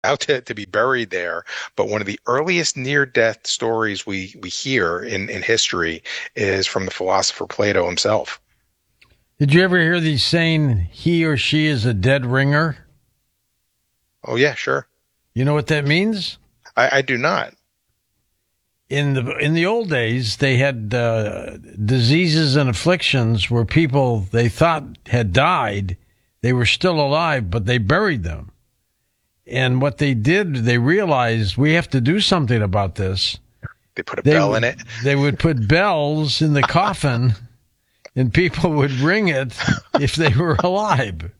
to be buried there. But one of the earliest near-death stories we hear in history is from the philosopher Plato himself. Did you ever hear the saying, he or she is a dead ringer? Oh, yeah, sure. You know what that means? I do not. In the old days, they had diseases and afflictions where people they thought had died, they were still alive, but they buried them. And what they did, they realized we have to do something about this. They put a bell in it. They would put bells in the coffin, and people would ring it if they were alive.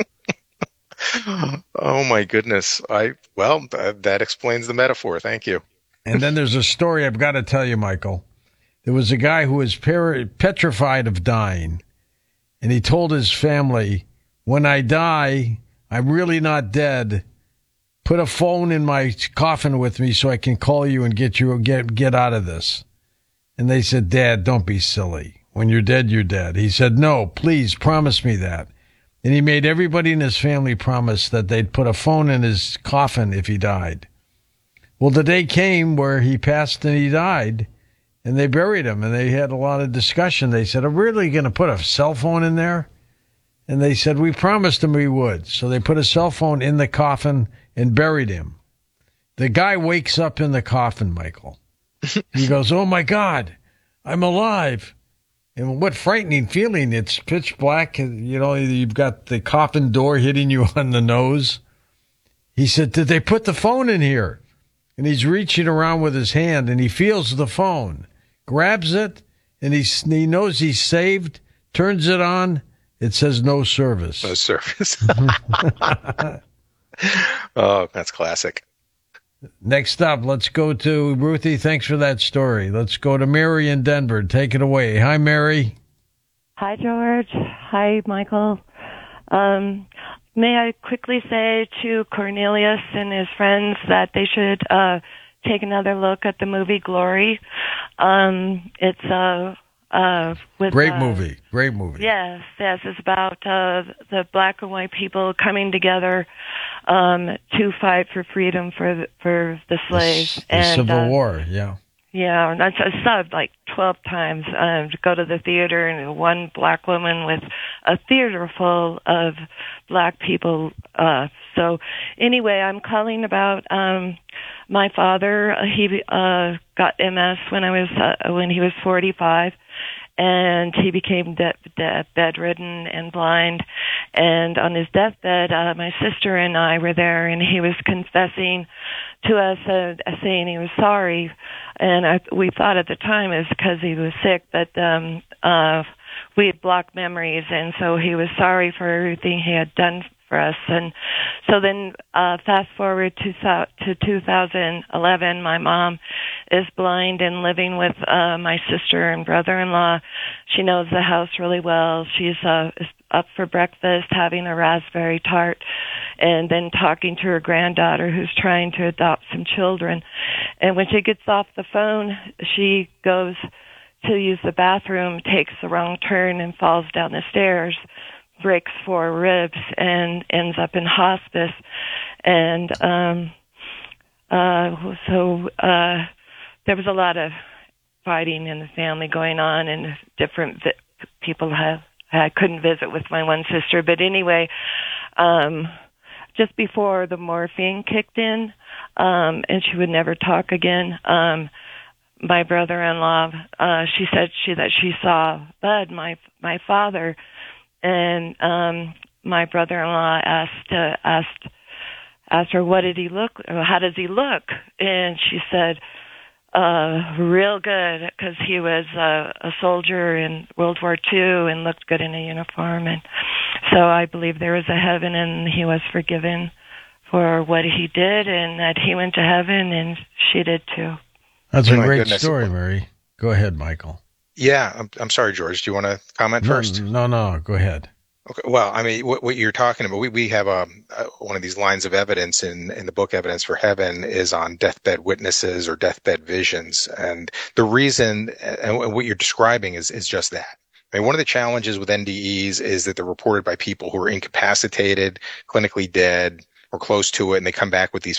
Oh my goodness! That explains the metaphor. Thank you. And then there's a story I've got to tell you, Michael. There was a guy who was petrified of dying, and he told his family, "When I die, I'm really not dead. Put a phone in my coffin with me so I can call you and get out of this." And they said, "Dad, don't be silly. When you're dead, you're dead." He said, "No, please promise me that." And he made everybody in his family promise that they'd put a phone in his coffin if he died. Well, the day came where he passed and he died, and they buried him, and they had a lot of discussion. They said, "Are we really going to put a cell phone in there?" And they said, "We promised him we would." So they put a cell phone in the coffin and buried him. The guy wakes up in the coffin, Michael. He goes, "Oh, my God, I'm alive." And what frightening feeling. It's pitch black. You know, you've got the coffin door hitting you on the nose. He said, "Did they put the phone in here?" And he's reaching around with his hand, and he feels the phone, grabs it, and he knows he's saved, turns it on. It says no service. No service. Oh, that's classic. Next up, let's go to Ruthie. Thanks for that story. Let's go to Mary in Denver. Take it away. Hi, Mary. Hi, George. Hi, Michael. May I quickly say to Cornelius and his friends that they should take another look at the movie Glory. It's with Great movie. Yes. It's about the black and white people coming together to fight for freedom for the slaves. The Civil War, yeah. Yeah, and I saw it like 12 times to go to the theater, and one black woman with a theater full of black people. So anyway, I'm calling about my father. He got MS when he was 45. And he became bedridden and blind. And on his deathbed, my sister and I were there, and he was confessing to us, saying he was sorry. And we thought at the time it was because he was sick, but we had blocked memories, and so he was sorry for everything he had done for us. And so then fast forward to 2011, my mom is blind and living with my sister and brother-in-law. She knows the house really well. She's up for breakfast having a raspberry tart and then talking to her granddaughter who's trying to adopt some children. And when she gets off the phone, she goes to use the bathroom, takes the wrong turn and falls down the stairs, breaks 4 ribs, and ends up in hospice. And so there was a lot of fighting in the family going on, and different people I couldn't visit with my one sister. But anyway, just before the morphine kicked in, and she would never talk again, my brother-in-law, she said that she saw Bud, my father, and my brother-in-law asked her, "What did he look? How does he look?" And she said, "Real good," because he was a soldier in World War II and looked good in a uniform. And so I believe there is a heaven, and he was forgiven for what he did, and that he went to heaven, and she did too. That's a great story, Mary. Go ahead, Michael. Yeah, I'm sorry, George. Do you want to comment first? No. Go ahead. Okay. Well, I mean, what you're talking about, we have one of these lines of evidence in the book Evidence for Heaven is on deathbed witnesses or deathbed visions. And the reason, and what you're describing is just that. I mean, one of the challenges with NDEs is that they're reported by people who are incapacitated, clinically dead, or close to it, and they come back with these